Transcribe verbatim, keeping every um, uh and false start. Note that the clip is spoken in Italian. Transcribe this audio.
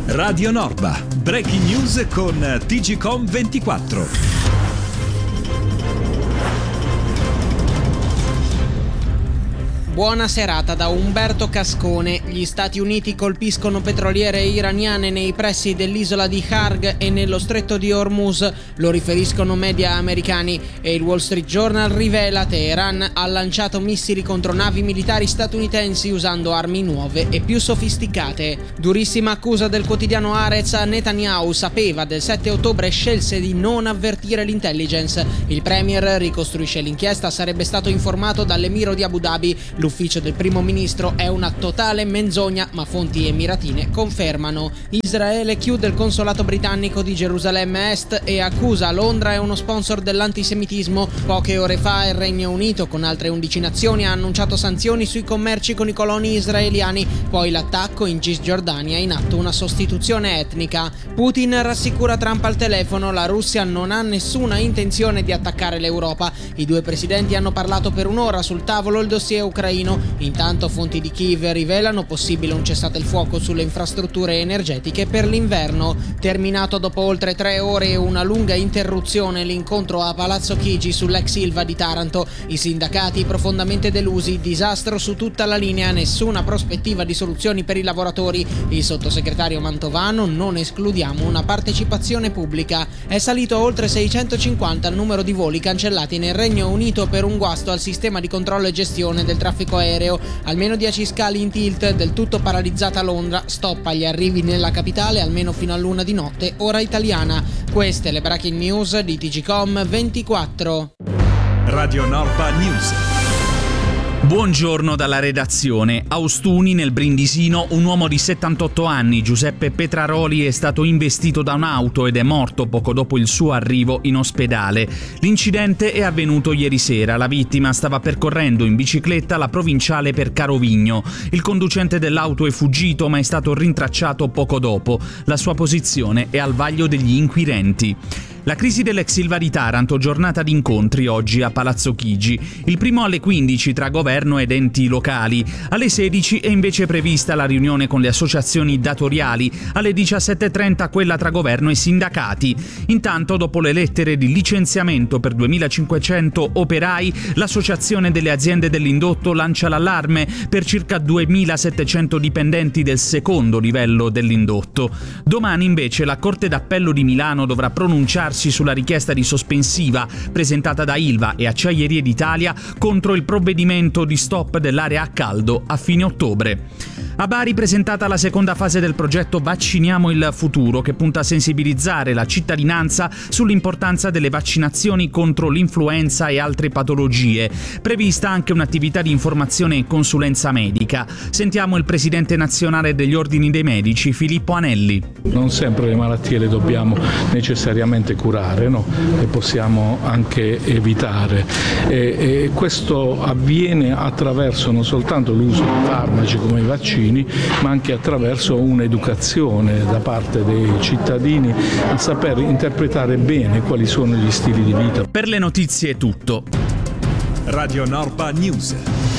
Radio Norba, breaking news con T G Com ventiquattro. Buona serata da Umberto Cascone. Gli Stati Uniti colpiscono petroliere iraniane nei pressi dell'isola di Kharg e nello stretto di Hormuz, lo riferiscono media americani, e il Wall Street Journal rivela Teheran ha lanciato missili contro navi militari statunitensi usando armi nuove e più sofisticate. Durissima accusa del quotidiano Haaretz: Netanyahu sapeva del sette ottobre e scelse di non avvertire l'intelligence. Il premier ricostruisce l'inchiesta, sarebbe stato informato dall'emiro di Abu Dhabi. L'ufficio del primo ministro è una totale menzogna, ma fonti emiratine confermano. Israele chiude il consolato britannico di Gerusalemme Est e accusa Londra è uno sponsor dell'antisemitismo. Poche ore fa il Regno Unito, con altre undici nazioni, ha annunciato sanzioni sui commerci con i coloni israeliani. Poi l'attacco in Cisgiordania, in atto una sostituzione etnica. Putin rassicura Trump al telefono: la Russia non ha nessuna intenzione di attaccare l'Europa. I due presidenti hanno parlato per un'ora, sul tavolo il dossier ucraino. Intanto fonti di Kiev rivelano possibile un cessate il fuoco sulle infrastrutture energetiche per l'inverno. Terminato dopo oltre tre ore e una lunga interruzione l'incontro a Palazzo Chigi sull'ex Ilva di Taranto. I sindacati profondamente delusi, disastro su tutta la linea, nessuna prospettiva di soluzioni per i lavoratori. Il sottosegretario Mantovano: non escludiamo una partecipazione pubblica. È salito a oltre seicentocinquanta il numero di voli cancellati nel Regno Unito per un guasto al sistema di controllo e gestione del traffico aereo. Almeno dieci scali in tilt, del tutto paralizzata Londra, stop agli arrivi nella capitale almeno fino a l'una di notte, ora italiana. Queste le breaking news di T G Com ventiquattro. Radio Norba News. Buongiorno dalla redazione. A Ostuni, nel Brindisino, un uomo di settantotto anni, Giuseppe Petraroli, è stato investito da un'auto ed è morto poco dopo il suo arrivo in ospedale. L'incidente è avvenuto ieri sera. La vittima stava percorrendo in bicicletta la provinciale per Carovigno. Il conducente dell'auto è fuggito, ma è stato rintracciato poco dopo. La sua posizione è al vaglio degli inquirenti. La crisi dell'ex Ilva di Taranto, giornata di incontri oggi a Palazzo Chigi. Il primo alle quindici tra governo ed enti locali. Alle sedici è invece prevista la riunione con le associazioni datoriali. Alle diciassette e trenta quella tra governo e sindacati. Intanto, dopo le lettere di licenziamento per duemilacinquecento operai, l'Associazione delle aziende dell'indotto lancia l'allarme per circa duemilasettecento dipendenti del secondo livello dell'indotto. Domani invece la Corte d'Appello di Milano dovrà pronunciarsi sulla richiesta di sospensiva presentata da Ilva e Acciaierie d'Italia contro il provvedimento di stop dell'area a caldo a fine ottobre. A Bari presentata la seconda fase del progetto Vacciniamo il futuro, che punta a sensibilizzare la cittadinanza sull'importanza delle vaccinazioni contro l'influenza e altre patologie. Prevista anche un'attività di informazione e consulenza medica. Sentiamo il presidente nazionale degli ordini dei medici, Filippo Anelli. Non sempre le malattie le dobbiamo necessariamente curare, no? Le possiamo anche evitare. E, e questo avviene attraverso non soltanto l'uso di farmaci come i vaccini, ma anche attraverso un'educazione da parte dei cittadini a saper interpretare bene quali sono gli stili di vita. Per le notizie è tutto. Radio Norba News.